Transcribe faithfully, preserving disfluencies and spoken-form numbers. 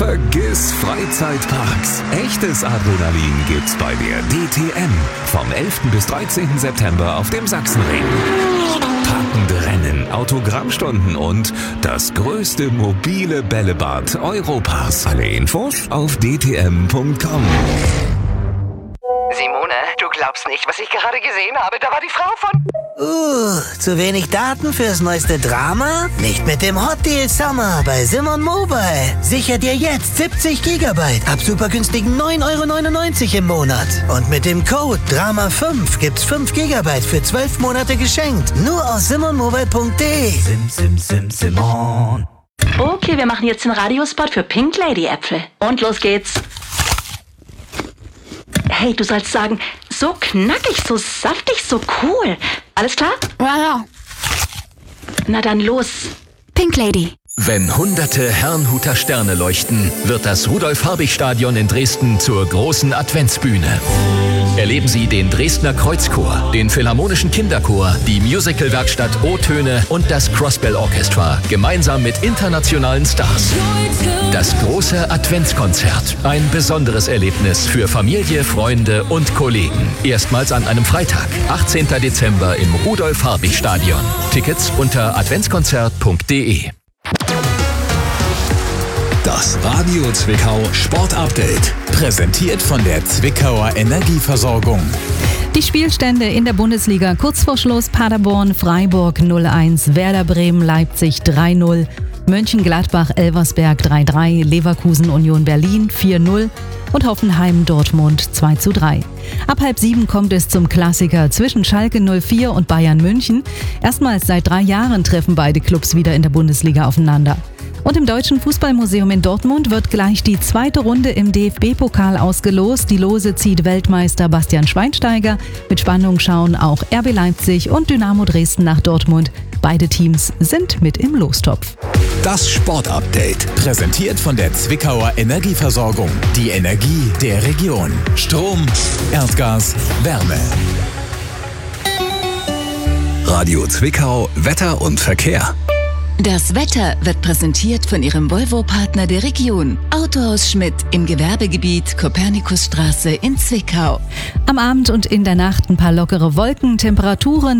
Vergiss Freizeitparks. Echtes Adrenalin gibt's bei der D T M. Vom elften bis dreizehnten September auf dem Sachsenring. Packende Rennen, Autogrammstunden und das größte mobile Bällebad Europas. Alle Infos auf d t m punkt com. Simone, du glaubst nicht, was ich gerade gesehen habe. Da war die Frau von... Uh, zu wenig Daten fürs neueste Drama? Nicht mit dem Hot Deal Summer bei Simon Mobile. Sicher dir jetzt siebzig Gigabyte ab super günstigen neun Euro neunundneunzig im Monat. Und mit dem Code Drama fünf gibt's fünf Gigabyte für zwölf Monate geschenkt. Nur aus simonmobile punkt de. Sim, sim, sim, Simon. Okay, wir machen jetzt den Radiospot für Pink Lady Äpfel. Und los geht's. Hey, du sollst sagen, so knackig, so saftig, so cool. Alles klar? Ja, ja. Na dann los. Pink Lady. Wenn hunderte Herrnhuter Sterne leuchten, wird das Rudolf-Habich-Stadion in Dresden zur großen Adventsbühne. Erleben Sie den Dresdner Kreuzchor, den Philharmonischen Kinderchor, die Musical-Werkstatt O-Töne und das Crossbell Orchestra, gemeinsam mit internationalen Stars. Das große Adventskonzert, ein besonderes Erlebnis für Familie, Freunde und Kollegen. Erstmals an einem Freitag, achtzehnten Dezember im Rudolf-Habich-Stadion. Tickets unter adventskonzert punkt de. Das Radio Zwickau Sport Update. Präsentiert von der Zwickauer Energieversorgung. Die Spielstände in der Bundesliga kurz vor Schluss: Paderborn, Freiburg null eins, Werder Bremen, Leipzig drei null, Mönchengladbach, Elversberg drei drei, Leverkusen, Union Berlin vier null und Hoffenheim, Dortmund zwei zu drei. Ab halb sieben kommt es zum Klassiker zwischen Schalke null vier und Bayern München. Erstmals seit drei Jahren treffen beide Clubs wieder in der Bundesliga aufeinander. Und im Deutschen Fußballmuseum in Dortmund wird gleich die zweite Runde im D F B-Pokal ausgelost. Die Lose zieht Weltmeister Bastian Schweinsteiger. Mit Spannung schauen auch R B Leipzig und Dynamo Dresden nach Dortmund. Beide Teams sind mit im Lostopf. Das Sport-Update. Präsentiert von der Zwickauer Energieversorgung. Die Energie der Region. Strom, Erdgas, Wärme. Radio Zwickau, Wetter und Verkehr. Das Wetter wird präsentiert von Ihrem Volvo-Partner der Region. Autohaus Schmidt im Gewerbegebiet Kopernikusstraße in Zwickau. Am Abend und in der Nacht ein paar lockere Wolken, Temperaturen